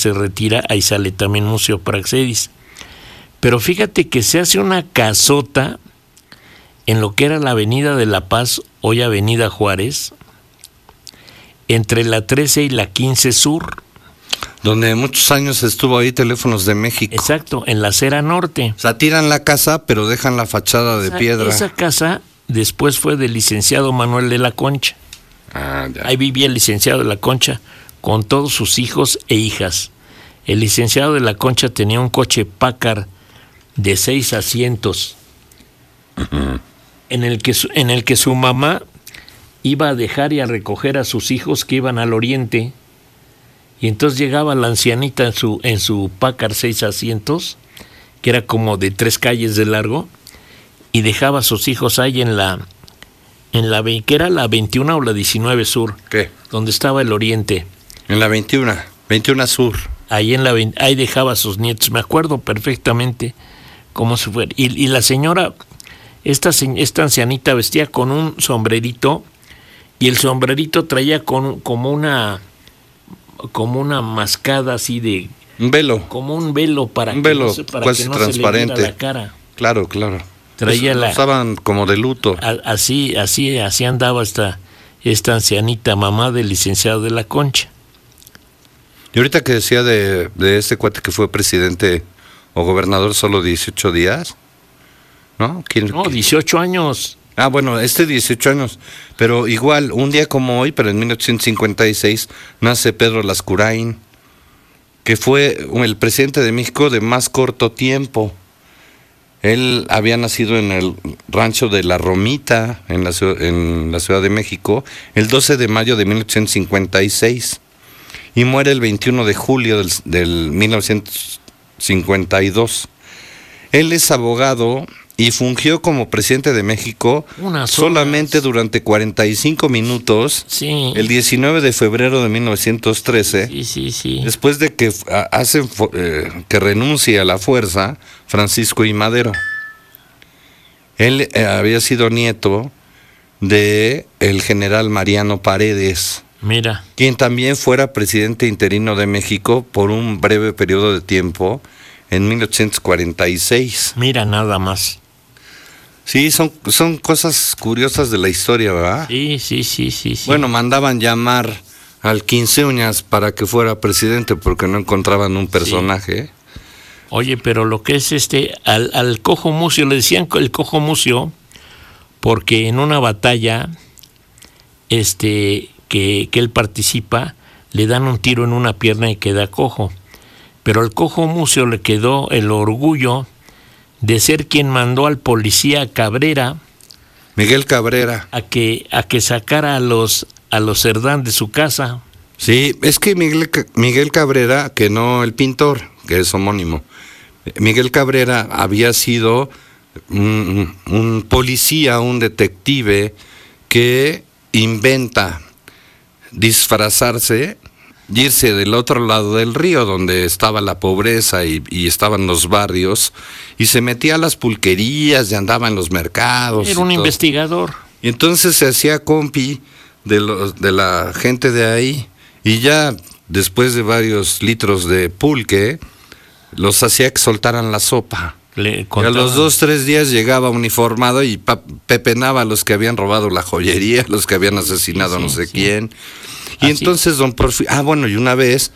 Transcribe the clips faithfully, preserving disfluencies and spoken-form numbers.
se retira, ahí sale también Museo Praxedis. Pero fíjate que se hace una casota en lo que era la Avenida de la Paz, hoy Avenida Juárez, entre la trece y la quince Sur. Donde muchos años estuvo ahí Teléfonos de México. Exacto, en la acera norte. O sea, tiran la casa, pero dejan la fachada de esa, piedra. Esa casa después fue del licenciado Manuel de la Concha. Ah, ya. Ahí vivía el licenciado de la Concha con todos sus hijos e hijas. El licenciado de la Concha tenía un coche Packard de seis asientos, uh-huh. en el que su, en el que su mamá iba a dejar y a recoger a sus hijos que iban al oriente, y entonces llegaba la ancianita en su en su Packard seis asientos, que era como de tres calles de largo, y dejaba a sus hijos ahí en la en la que era la veintiuno o la diecinueve Sur, ¿qué? Donde estaba el oriente. En la veintiuno, veintiuno Sur. Ahí en la ahí dejaba a sus nietos, me acuerdo perfectamente cómo se fue. Y, y la señora, esta, esta ancianita vestía con un sombrerito, y el sombrerito traía con, como una como una mascada así de... Un velo. Como un velo para un que velo, no se, para casi que no transparente. se le viera la cara. Claro, claro. Traía pues, la... Estaban como de luto. A, así, así, así andaba esta, esta ancianita, mamá del licenciado de la Concha. Y ahorita que decía de, de este cuate que fue presidente o gobernador solo dieciocho días, ¿no? ¿Quién, no, quién? dieciocho años. Ah, bueno, este dieciocho años, pero igual, un día como hoy, pero en mil ochocientos cincuenta y seis, nace Pedro Lascurain, que fue el presidente de México de más corto tiempo. Él había nacido en el rancho de La Romita, en la, en la Ciudad de México, el doce de mayo de mil ochocientos cincuenta y seis, y muere el veintiuno de julio del, del mil novecientos cincuenta y dos. Él es abogado y fungió como presidente de México Unas solamente horas. durante cuarenta y cinco minutos, sí. el diecinueve de febrero de mil novecientos trece, sí, sí, sí. después de que hacen eh, que renuncie a la fuerza Francisco I. Madero. Él eh, había sido nieto de el general Mariano Paredes, Mira. quien también fuera presidente interino de México por un breve periodo de tiempo en mil ochocientos cuarenta y seis. Mira nada más. Sí, son, son cosas curiosas de la historia, ¿verdad? Sí, sí, sí, sí, sí. Bueno, mandaban llamar al Quince Uñas para que fuera presidente porque no encontraban un personaje. Sí. Oye, pero lo que es este, al, al Cojo Mucio, le decían el Cojo Mucio, porque en una batalla este, que, que él participa, le dan un tiro en una pierna y queda cojo. Pero al Cojo Mucio le quedó el orgullo de ser quien mandó al policía Cabrera, Miguel Cabrera, a que a que sacara a los a los Cerdán de su casa. Sí, es que Miguel Miguel Cabrera, que no el pintor, que es homónimo, Miguel Cabrera había sido un, un policía, un detective que inventa disfrazarse, irse del otro lado del río donde estaba la pobreza y, y estaban los barrios, y se metía a las pulquerías y andaba en los mercados. Era un investigador. Y entonces se hacía compi de, los, de la gente de ahí, y ya después de varios litros de pulque, los hacía que soltaran la sopa. Le y a los dos, tres días llegaba uniformado y pa- pepenaba a los que habían robado la joyería, los que habían asesinado a sí, sí, no sé sí. quién. Y Así. entonces don Porfirio, ah bueno, y una vez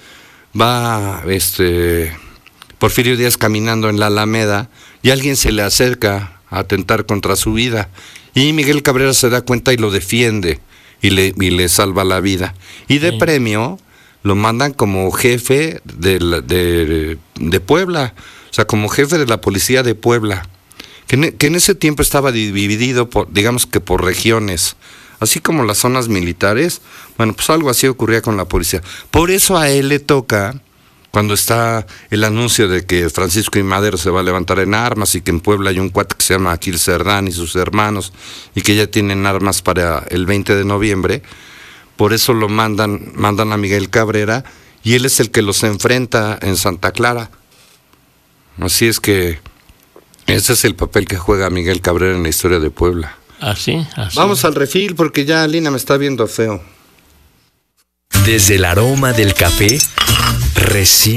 va este Porfirio Díaz caminando en la Alameda y alguien se le acerca a atentar contra su vida. Y Miguel Cabrera se da cuenta y lo defiende y le, y le salva la vida. Y de sí. premio lo mandan como jefe de, la, de, de Puebla, o sea, como jefe de la policía de Puebla, que en, que en ese tiempo estaba dividido, por, digamos que por regiones, así como las zonas militares. Bueno, pues algo así ocurría con la policía. Por eso a él le toca, cuando está el anuncio de que Francisco I. Madero se va a levantar en armas y que en Puebla hay un cuate que se llama Aquil Cerdán y sus hermanos y que ya tienen armas para el veinte de noviembre, por eso lo mandan, mandan a Miguel Cabrera y él es el que los enfrenta en Santa Clara. Así es que ese es el papel que juega Miguel Cabrera en la historia de Puebla. Así, así. Vamos al refil porque ya Lina me está viendo feo. Desde el aroma del café, recién